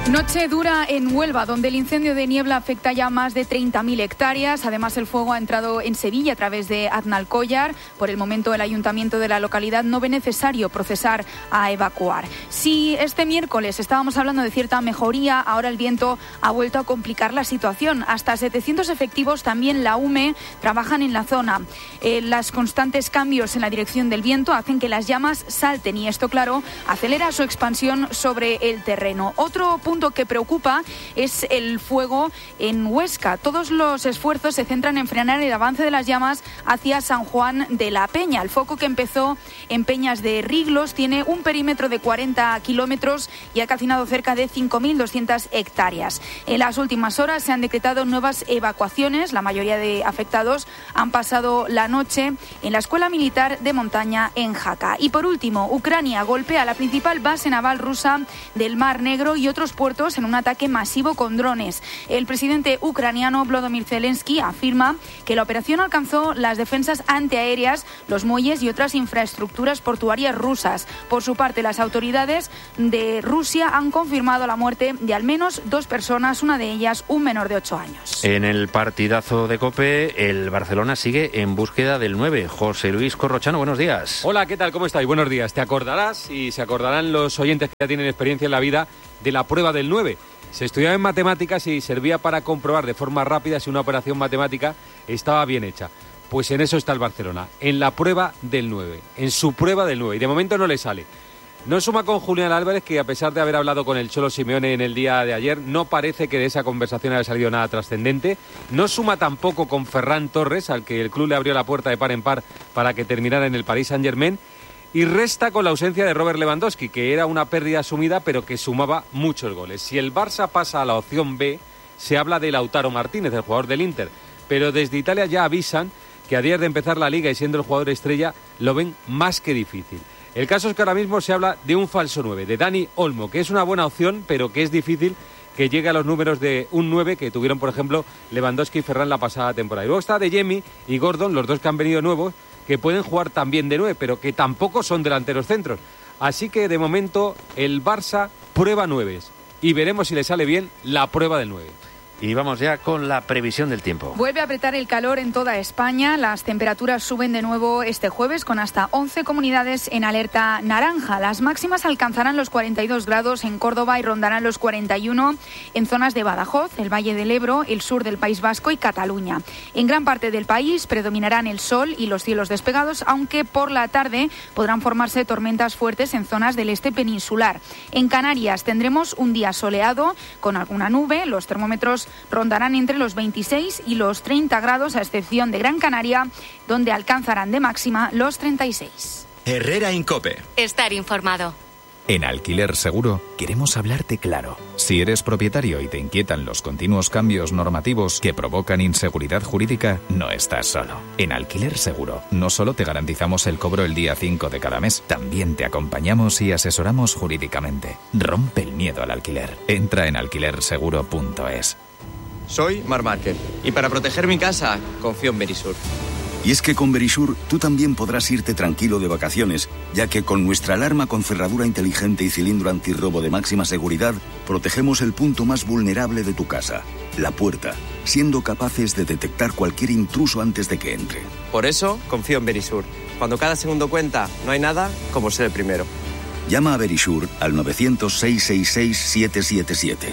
Noche dura en Huelva, donde el incendio de niebla afecta ya más de treinta mil hectáreas. Además, el fuego ha entrado en Sevilla a través de Aznalcóllar. Por el momento, el ayuntamiento de la localidad no ve necesario procesar a evacuar. Si este miércoles estábamos hablando de cierta mejoría, ahora el viento ha vuelto a complicar la situación. Hasta setecientos efectivos, también la U M E, trabajan en la zona. Eh, los constantes cambios en la dirección del viento hacen que las llamas salten y esto, claro, acelera su expansión sobre el terreno. Otro punto que preocupa es el fuego en Huesca. Todos los esfuerzos se centran en frenar el avance de las llamas hacia San Juan de la Peña. El foco, que empezó en Peñas de Riglos, tiene un perímetro de cuarenta kilómetros y ha calcinado cerca de cinco mil doscientas hectáreas. En las últimas horas se han decretado nuevas evacuaciones. La mayoría de afectados han pasado la noche en la Escuela Militar de Montaña en Jaca. Y por último, Ucrania golpea la principal base naval rusa del Mar Negro y otros puertos en un ataque masivo con drones. El presidente ucraniano Volodymyr Zelensky afirma que la operación alcanzó las defensas antiaéreas, los muelles y otras infraestructuras portuarias rusas. Por su parte, las autoridades de Rusia han confirmado la muerte de al menos dos personas, una de ellas un menor de ocho años. En el partidazo de COPE, el Barcelona sigue en búsqueda del nueve. José Luis Corrochano, buenos días. Hola, ¿qué tal? ¿Cómo estáis? Buenos días. Te acordarás y se acordarán los oyentes que ya tienen experiencia en la vida de la prueba del nueve. Se estudiaba en matemáticas y servía para comprobar de forma rápida si una operación matemática estaba bien hecha. Pues en eso está el Barcelona, en la prueba del nueve, en su prueba del nueve, y de momento no le sale. No suma con Julián Álvarez, que a pesar de haber hablado con el Cholo Simeone en el día de ayer, no parece que de esa conversación haya salido nada trascendente. No suma tampoco con Ferran Torres, al que el club le abrió la puerta de par en par para que terminara en el Paris Saint-Germain. Y resta con la ausencia de Robert Lewandowski, que era una pérdida asumida, pero que sumaba muchos goles. Si el Barça pasa a la opción B, se habla de Lautaro Martínez, el jugador del Inter. Pero desde Italia ya avisan que a días de empezar la Liga y siendo el jugador estrella, lo ven más que difícil. El caso es que ahora mismo se habla de un falso nueve, de Dani Olmo, que es una buena opción, pero que es difícil que llegue a los números de un nueve que tuvieron, por ejemplo, Lewandowski y Ferran la pasada temporada. Y luego está De Jemi y Gordon, los dos que han venido nuevos, que pueden jugar también de nueve, pero que tampoco son delanteros centros. Así que, de momento, el Barça prueba nueves y veremos si le sale bien la prueba del nueve. Y vamos ya con la previsión del tiempo. Vuelve a apretar el calor en toda España. Las temperaturas suben de nuevo este jueves con hasta once comunidades en alerta naranja. Las máximas alcanzarán los cuarenta y dos grados en Córdoba y rondarán los cuarenta y uno en zonas de Badajoz, el Valle del Ebro, el sur del País Vasco y Cataluña. En gran parte del país predominarán el sol y los cielos despegados, aunque por la tarde podrán formarse tormentas fuertes en zonas del este peninsular. En Canarias tendremos un día soleado con alguna nube. Los termómetros rondarán entre los veintiséis y los treinta grados, a excepción de Gran Canaria, donde alcanzarán de máxima los treinta y seis. Herrera en COPE. Estar informado. En Alquiler Seguro queremos hablarte claro. Si eres propietario y te inquietan los continuos cambios normativos que provocan inseguridad jurídica, no estás solo. En Alquiler Seguro no solo te garantizamos el cobro el día cinco de cada mes, también te acompañamos y asesoramos jurídicamente. Rompe el miedo al alquiler. Entra en alquiler seguro punto es. Soy Mar Márquez y para proteger mi casa confío en Verisur. Y es que con Verisur tú también podrás irte tranquilo de vacaciones, ya que con nuestra alarma con cerradura inteligente y cilindro antirrobo de máxima seguridad, protegemos el punto más vulnerable de tu casa, la puerta, siendo capaces de detectar cualquier intruso antes de que entre. Por eso confío en Verisur. Cuando cada segundo cuenta, no hay nada como ser el primero. Llama a Verisur al novecientos, seiscientos sesenta y seis, siete siete siete.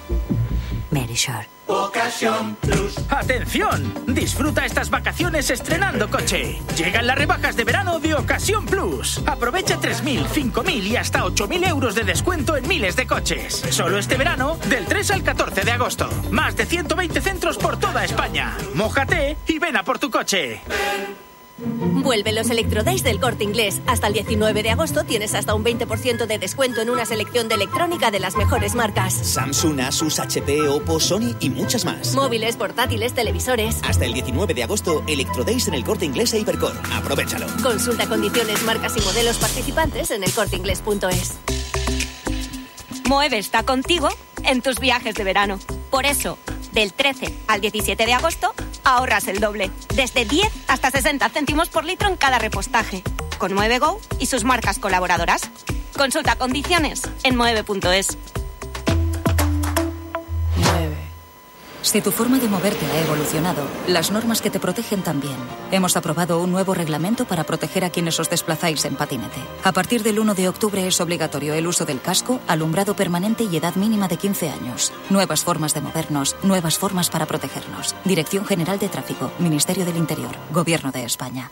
Verisur. Ocasión Plus. ¡Atención! Disfruta estas vacaciones estrenando coche. Llegan las rebajas de verano de Ocasión Plus. Aprovecha tres mil, cinco mil y hasta ocho mil euros de descuento en miles de coches. Solo este verano, del tres al catorce de agosto. Más de ciento veinte centros por toda España. Mójate y ven a por tu coche. Vuelven los Electrodays del Corte Inglés. Hasta el diecinueve de agosto tienes hasta un veinte por ciento de descuento en una selección de electrónica de las mejores marcas. Samsung, Asus, H P, Oppo, Sony y muchas más. Móviles, portátiles, televisores. Hasta el diecinueve de agosto, Electrodays en el Corte Inglés e Hipercor. Aprovechalo. Consulta condiciones, marcas y modelos participantes en el corte inglés punto es. Moeve está contigo en tus viajes de verano. Por eso, del trece al diecisiete de agosto, ahorras el doble. Desde diez hasta sesenta céntimos por litro en cada repostaje. Con Moeve Go y sus marcas colaboradoras. Consulta condiciones en moeve punto es. Si tu forma de moverte ha evolucionado, las normas que te protegen también. Hemos aprobado un nuevo reglamento para proteger a quienes os desplazáis en patinete. A partir del uno de octubre es obligatorio el uso del casco, alumbrado permanente y edad mínima de quince años. Nuevas formas de movernos, nuevas formas para protegernos. Dirección General de Tráfico, Ministerio del Interior, Gobierno de España.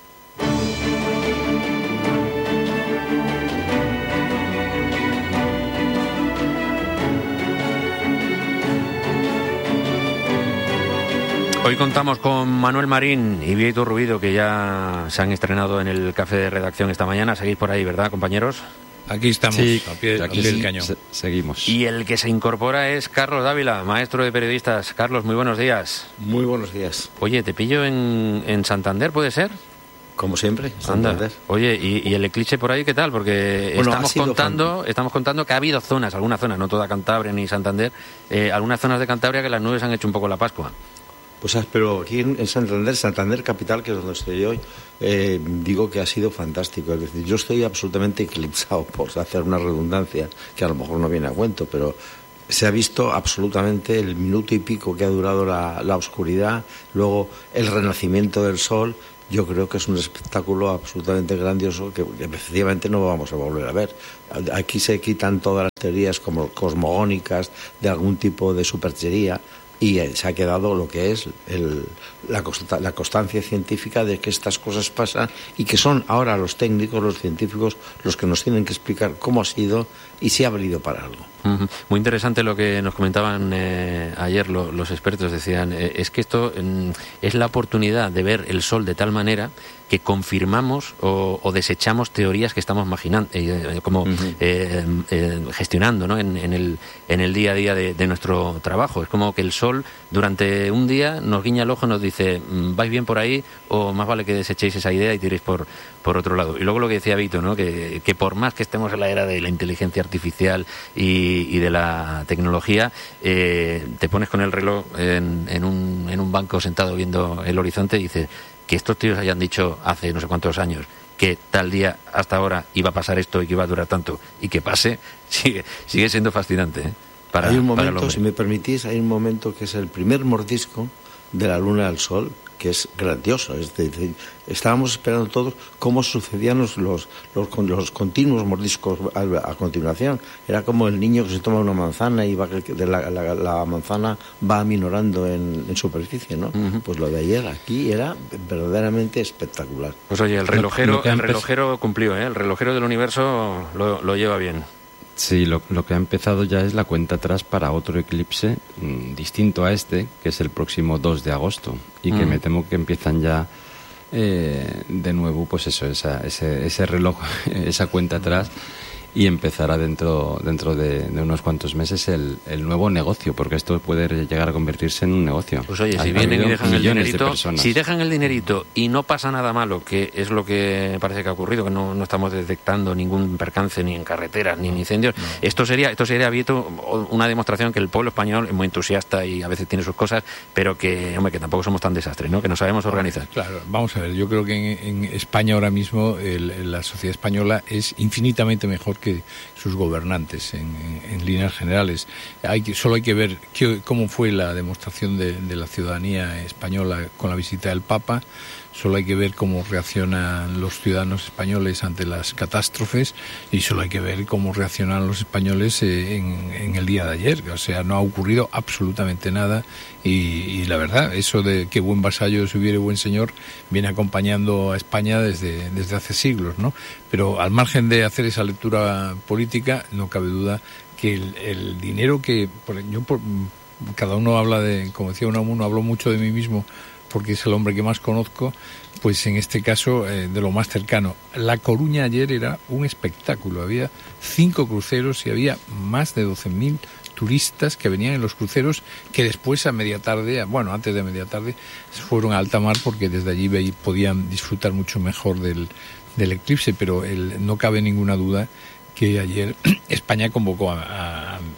Hoy contamos con Manuel Marín y Víctor Rubido, que ya se han estrenado en el café de redacción esta mañana. Seguís por ahí, ¿verdad, compañeros? Aquí estamos, sí, a pie, aquí a pie del sí, cañón. se, seguimos. Y el que se incorpora es Carlos Dávila, maestro de periodistas. Carlos, muy buenos días. Muy buenos días. Oye, ¿te pillo en, en Santander, puede ser? Como siempre, Santander. Anda. Oye, ¿y, ¿y el eclipse por ahí qué tal? Porque bueno, estamos contando fan... estamos contando que ha habido zonas, algunas zonas, no toda Cantabria ni Santander, eh, algunas zonas de Cantabria que las nubes han hecho un poco la Pascua. Pues pero aquí en Santander, Santander capital, que es donde estoy hoy, eh, digo que ha sido fantástico. Es decir, yo estoy absolutamente eclipsado, por hacer una redundancia, que a lo mejor no viene a cuento, pero se ha visto absolutamente el minuto y pico que ha durado la, la oscuridad, luego el renacimiento del sol. Yo creo que es un espectáculo absolutamente grandioso que, que efectivamente no vamos a volver a ver. Aquí se quitan todas las teorías como cosmogónicas de algún tipo de superchería, y se ha quedado lo que es el, la, consta, la constancia científica de que estas cosas pasan y que son ahora los técnicos, los científicos, los que nos tienen que explicar cómo ha sido y si ha valido para algo. Uh-huh. Muy interesante lo que nos comentaban eh, ayer lo, los expertos. Decían, eh, es que esto eh, es la oportunidad de ver el sol de tal manera que confirmamos o, o desechamos teorías que estamos imaginando, eh, como uh-huh. eh, eh, gestionando, ¿no? en, en, el, en el día a día de, de nuestro trabajo. Es como que el sol durante un día nos guiña el ojo y nos dice, vais bien por ahí o más vale que desechéis esa idea y tiréis por, por otro lado. Y luego lo que decía Vito, ¿no? que, que por más que estemos en la era de la inteligencia artificial y, y de la tecnología, eh, te pones con el reloj en, en, un, en un banco sentado viendo el horizonte y dices, que estos tíos hayan dicho hace no sé cuántos años que tal día hasta ahora iba a pasar esto y que iba a durar tanto y que pase, sigue sigue siendo fascinante, ¿eh? Para, hay un para momento, si me permitís, hay un momento que es el primer mordisco de la luna al sol, que es grandioso. Es decir, estábamos esperando todos cómo sucedían los, los, los, los continuos mordiscos a, a continuación. Era como el niño que se toma una manzana y va, de la, la, la manzana va aminorando en, en superficie, ¿no? Uh-huh. Pues lo de ayer aquí era verdaderamente espectacular. Pues oye, el relojero, el relojero cumplió, ¿eh? El relojero del universo lo, lo lleva bien. Sí, lo, lo que ha empezado ya es la cuenta atrás para otro eclipse mmm, distinto a este, que es el próximo dos de agosto, y que mm. me temo que empiezan ya eh, de nuevo, pues eso, esa, ese, ese reloj, esa cuenta atrás, y empezará dentro dentro de, de unos cuantos meses el, el nuevo negocio, porque esto puede llegar a convertirse en un negocio. Pues oye, si vienen y dejan el dinerito, si dejan el dinerito y no pasa nada malo, que es lo que parece que ha ocurrido, que no, no estamos detectando ningún percance ni en carreteras ni en incendios, no. esto sería esto sería Vieto, una demostración que el pueblo español es muy entusiasta y a veces tiene sus cosas, pero que hombre que tampoco somos tan desastres, ¿no? Que nos sabemos organizar. Claro, vamos a ver, yo creo que en, en España ahora mismo el, la sociedad española es infinitamente mejor que sus gobernantes en, en, en líneas generales. Hay que, solo hay que ver qué, cómo fue la demostración de, de la ciudadanía española con la visita del Papa. Solo hay que ver cómo reaccionan los ciudadanos españoles ante las catástrofes y solo hay que ver cómo reaccionan los españoles en, en el día de ayer. O sea, no ha ocurrido absolutamente nada y, y la verdad, eso de que buen vasallo se hubiere buen señor viene acompañando a España desde, desde hace siglos, ¿no? Pero al margen de hacer esa lectura política, no cabe duda que el, el dinero que... Por, yo por, cada uno habla de, como decía Unamuno, hablo mucho de mí mismo porque es el hombre que más conozco, pues en este caso eh, de lo más cercano. La Coruña ayer era un espectáculo, había cinco cruceros y había más de doce mil turistas que venían en los cruceros que después a media tarde, bueno, antes de media tarde, fueron a alta mar porque desde allí ve, podían disfrutar mucho mejor del, del eclipse, pero el, no cabe ninguna duda que ayer España convocó a, a,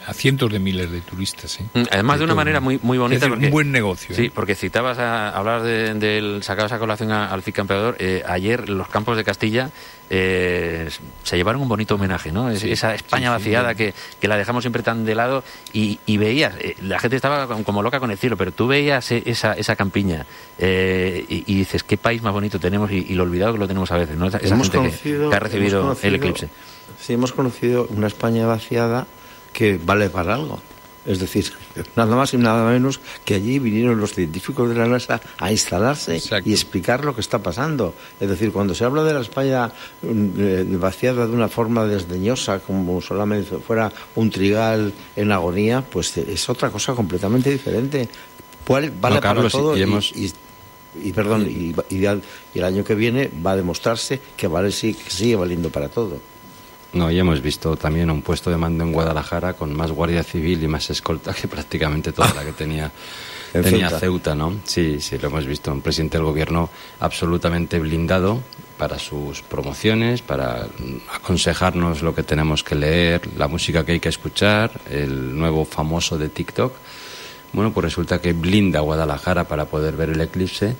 a cientos de miles de turistas. ¿eh? Además, de una manera muy muy bonita. Es porque, un buen negocio. Sí, ¿eh? porque citabas a hablar del de, sacabas a colación a, al Cid Campeador. Eh, ayer los campos de Castilla eh, se llevaron un bonito homenaje, ¿no? Es, sí, esa España sí, sí, vaciada sí. Que, que la dejamos siempre tan de lado y, y veías, eh, la gente estaba como loca con el cielo, pero tú veías esa, esa campiña eh, y, y dices, qué país más bonito tenemos y, y lo olvidado que lo tenemos a veces, ¿no? Esa, esa gente que, que ha recibido el eclipse. Sí, hemos conocido una España vaciada que vale para algo. Es decir, nada más y nada menos que allí vinieron los científicos de la NASA a instalarse Exacto. y explicar lo que está pasando. Es decir, cuando se habla de la España eh, vaciada de una forma desdeñosa, como solamente fuera un trigal en agonía, pues es otra cosa completamente diferente. Vale no, para Carlos, todo y, hemos... y, y, y perdón, y, y, y el año que viene va a demostrarse que vale sí que sigue valiendo para todo. No, y hemos visto también un puesto de mando en Guadalajara con más guardia civil y más escolta que prácticamente toda la que tenía, tenía Ceuta. Ceuta, ¿no? Sí, sí, lo hemos visto. Un presidente del gobierno absolutamente blindado para sus promociones, para aconsejarnos lo que tenemos que leer, la música que hay que escuchar, el nuevo famoso de TikTok. Bueno, pues resulta que blinda Guadalajara para poder ver el eclipse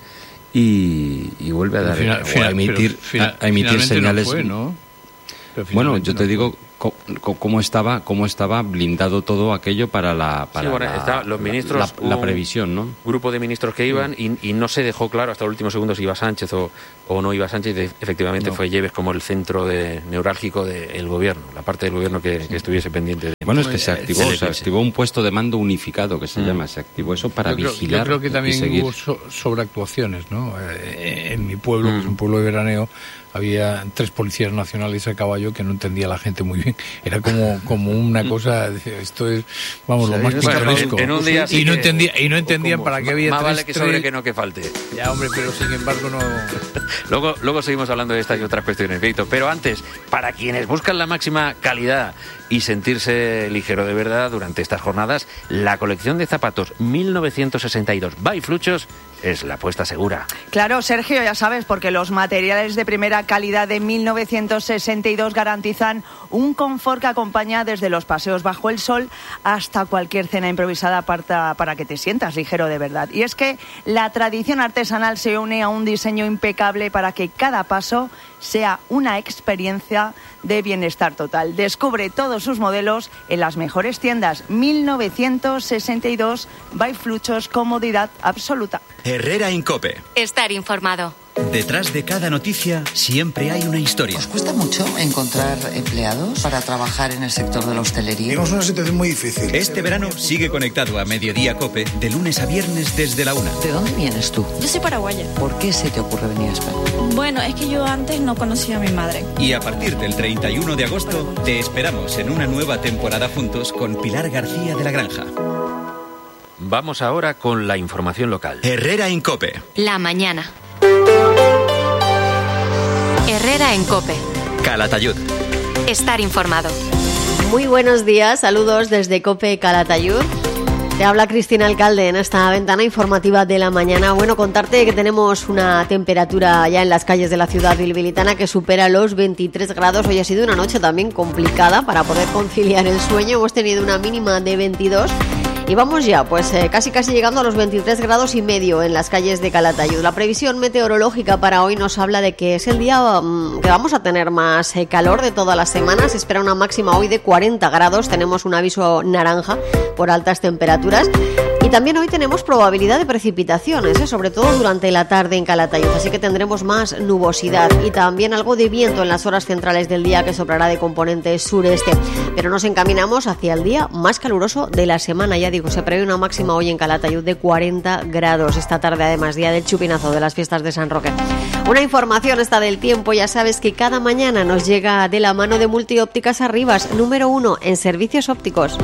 y, y vuelve a dar final, o a emitir, final, a, a emitir señales. No fue, ¿no? Bueno, yo te digo cómo estaba cómo estaba blindado todo aquello para la para sí, bueno, la, está, los ministros, la, la, la previsión, ¿no? Grupo de ministros que iban y, y no se dejó claro hasta el último segundo si iba Sánchez o, o no iba Sánchez. De, efectivamente no. Fue Lleves como el centro de, neurálgico del gobierno, la parte del gobierno que, que estuviese pendiente de... Bueno, es que se activó, se activó un puesto de mando unificado que se mm. llama, se activó eso para yo creo, vigilar. Yo creo que también y seguir. hubo so, sobreactuaciones, ¿no? Eh, en mi pueblo, mm. que es un pueblo de veraneo, había tres policías nacionales a caballo que no entendía la gente muy bien. Era como, como una cosa, esto es, vamos, lo más pintoresco. En un día y no entendía, y no entendían para qué había más tres, vale que sobre que no que falte. Ya, hombre, pero sin embargo no... luego, luego seguimos hablando de estas y otras cuestiones, Víctor. Pero antes, para quienes buscan la máxima calidad y sentirse ligero de verdad durante estas jornadas, la colección de zapatos mil novecientos sesenta y dos by Fluchos es la apuesta segura. Claro, Sergio, ya sabes, porque los materiales de primera calidad de mil novecientos sesenta y dos garantizan un confort que acompaña desde los paseos bajo el sol hasta cualquier cena improvisada para, para que te sientas ligero de verdad. Y es que la tradición artesanal se une a un diseño impecable para que cada paso sea una experiencia de bienestar total. Descubre todos sus modelos en las mejores tiendas. mil novecientos sesenta y dos by Fluchos, comodidad absoluta. Herrera Incope. Estar informado. Detrás de cada noticia siempre hay una historia. ¿Os cuesta mucho encontrar empleados para trabajar en el sector de la hostelería? Tenemos una situación muy difícil. Este verano sigue conectado a Mediodía Cope de lunes a viernes desde la una. ¿De dónde vienes tú? Yo soy paraguaya. ¿Por qué se te ocurre venir a España? Bueno, es que yo antes no conocía a mi madre. Y a partir del treinta y uno de agosto te esperamos en una nueva temporada juntos con Pilar García de la Granja. Vamos ahora con la información local. Herrera en Cope. La mañana. Herrera en Cope. Calatayud. Estar informado. Muy buenos días, saludos desde Cope Calatayud. Te habla Cristina Alcalde en esta ventana informativa de la mañana. Bueno, contarte que tenemos una temperatura ya en las calles de la ciudad bilbilitana que supera los veintitrés grados. Hoy ha sido una noche también complicada para poder conciliar el sueño. Hemos tenido una mínima de veintidós. Y vamos ya, pues eh, casi casi llegando a los veintitrés grados y medio en las calles de Calatayud. La previsión meteorológica para hoy nos habla de que es el día um, que vamos a tener más eh, calor de todas las semanas. Se espera una máxima hoy de cuarenta grados. Tenemos un aviso naranja por altas temperaturas. Y también hoy tenemos probabilidad de precipitaciones, ¿eh? sobre todo durante la tarde en Calatayud, así que tendremos más nubosidad y también algo de viento en las horas centrales del día que soplará de componente sureste. Pero nos encaminamos hacia el día más caluroso de la semana, ya digo, se prevé una máxima hoy en Calatayud de cuarenta grados. Esta tarde además, día del chupinazo de las fiestas de San Roque. Una información esta del tiempo, ya sabes que cada mañana nos llega de la mano de Multiópticas Arribas, número uno en servicios ópticos.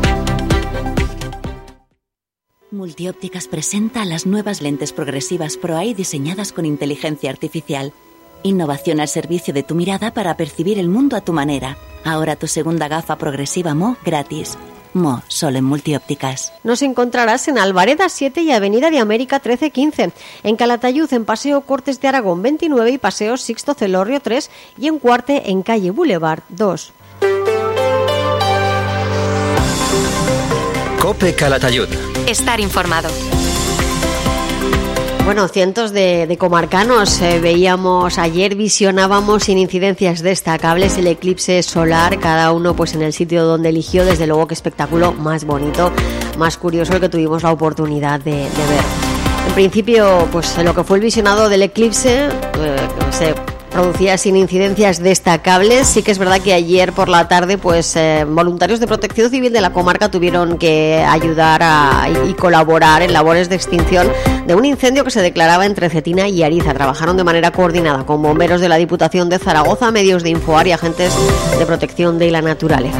Multiópticas presenta las nuevas lentes progresivas ProEye diseñadas con inteligencia artificial. Innovación al servicio de tu mirada para percibir el mundo a tu manera. Ahora tu segunda gafa progresiva Mo gratis. Mo, solo en Multiópticas. Nos encontrarás en Alvareda siete y Avenida de América trece quince. En Calatayud en Paseo Cortes de Aragón veintinueve y Paseo Sixto Celorrio tres. Y en Cuarte en Calle Boulevard dos. COPE Calatayud. Estar informado. Bueno, cientos de, de comarcanos eh, veíamos ayer, visionábamos sin incidencias destacables el eclipse solar, cada uno pues en el sitio donde eligió. Desde luego qué espectáculo más bonito, más curioso el que tuvimos la oportunidad de, de ver. En principio, pues lo que fue el visionado del eclipse eh, se producía sin incidencias destacables. Sí que es verdad que ayer por la tarde pues eh, voluntarios de Protección Civil de la comarca tuvieron que ayudar a, y, y colaborar en labores de extinción de un incendio que se declaraba entre Cetina y Ariza. Trabajaron de manera coordinada con bomberos de la Diputación de Zaragoza, medios de Infoar y agentes de protección de la naturaleza.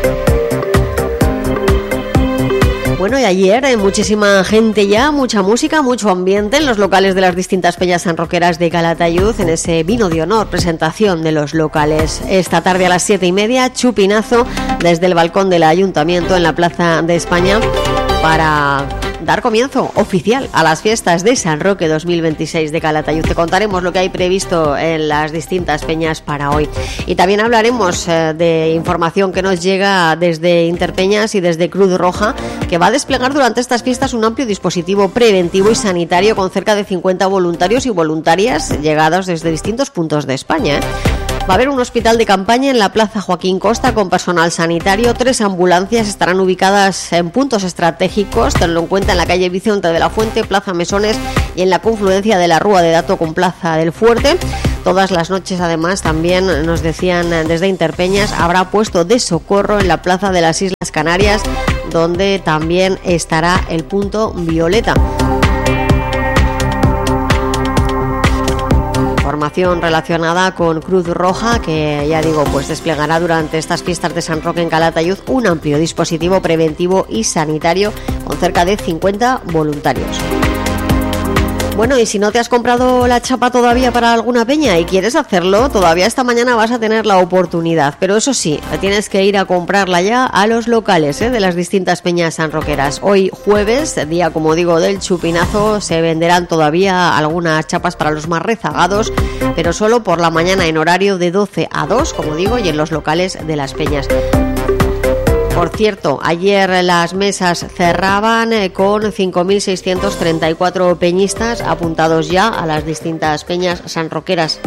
Bueno, y ayer eh, muchísima gente ya, mucha música, mucho ambiente en los locales de las distintas peñas sanroqueras de Calatayud, en ese vino de honor, presentación de los locales. Esta tarde a las siete y media, chupinazo desde el balcón del Ayuntamiento en la Plaza de España para dar comienzo oficial a las fiestas de San Roque dos mil veintiséis de Calatayud. Te contaremos lo que hay previsto en las distintas peñas para hoy. Y también hablaremos eh, de información que nos llega desde Interpeñas y desde Cruz Roja, que va a desplegar durante estas fiestas un amplio dispositivo preventivo y sanitario con cerca de cincuenta voluntarios y voluntarias llegados desde distintos puntos de España, ¿eh? Va a haber un hospital de campaña en la Plaza Joaquín Costa con personal sanitario. Tres ambulancias estarán ubicadas en puntos estratégicos. Tenlo en cuenta en la calle Vicente de la Fuente, Plaza Mesones y en la confluencia de la Rúa de Dato con Plaza del Fuerte. Todas las noches, además, también nos decían desde Interpeñas, habrá puesto de socorro en la Plaza de las Islas Canarias, donde también estará el punto violeta. Información relacionada con Cruz Roja, que ya digo, pues desplegará durante estas fiestas de San Roque en Calatayud un amplio dispositivo preventivo y sanitario con cerca de cincuenta voluntarios. Bueno, y si no te has comprado la chapa todavía para alguna peña y quieres hacerlo, todavía esta mañana vas a tener la oportunidad. Pero eso sí, tienes que ir a comprarla ya a los locales ¿eh? de las distintas peñas sanroqueras. Hoy jueves, día como digo del chupinazo, se venderán todavía algunas chapas para los más rezagados, pero solo por la mañana en horario de doce a dos, como digo, y en los locales de las peñas. Por cierto, ayer las mesas cerraban con cinco mil seiscientos treinta y cuatro peñistas apuntados ya a las distintas peñas sanroqueras.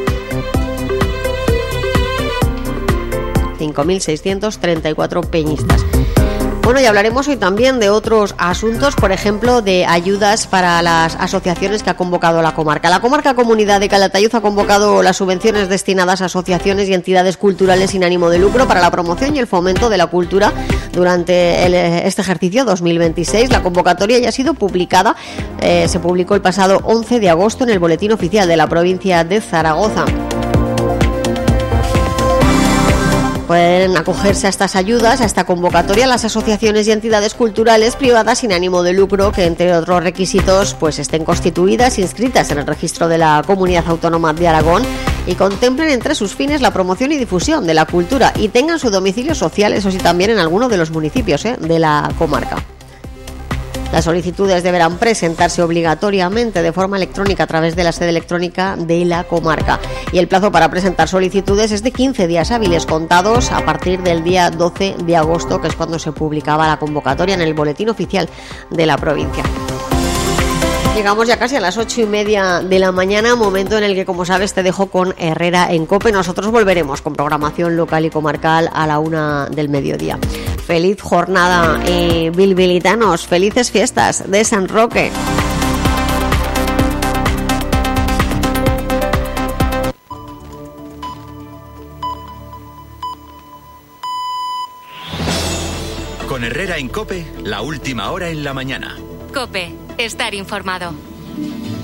cinco mil seiscientos treinta y cuatro peñistas. Bueno, y hablaremos hoy también de otros asuntos, por ejemplo, de ayudas para las asociaciones que ha convocado la comarca. La comarca Comunidad de Calatayud ha convocado las subvenciones destinadas a asociaciones y entidades culturales sin ánimo de lucro para la promoción y el fomento de la cultura durante el, este ejercicio dos mil veintiséis. La convocatoria ya ha sido publicada, eh, se publicó el pasado once de agosto en el Boletín Oficial de la provincia de Zaragoza. Pueden acogerse a estas ayudas, a esta convocatoria, las asociaciones y entidades culturales privadas sin ánimo de lucro que, entre otros requisitos, pues estén constituidas, inscritas en el registro de la Comunidad Autónoma de Aragón y contemplen entre sus fines la promoción y difusión de la cultura y tengan su domicilio social, eso sí, también en alguno de los municipios ¿eh? de la comarca. Las solicitudes deberán presentarse obligatoriamente de forma electrónica a través de la sede electrónica de la comarca. Y el plazo para presentar solicitudes es de quince días hábiles contados a partir del día doce de agosto, que es cuando se publicaba la convocatoria en el Boletín Oficial de la provincia. Llegamos ya casi a las ocho y media de la mañana, momento en el que, como sabes, te dejo con Herrera en COPE. Nosotros volveremos con programación local y comarcal a la una del mediodía. Feliz jornada, eh, bilbilitanos, felices fiestas de San Roque. Con Herrera en COPE, la última hora en la mañana. COPE, estar informado.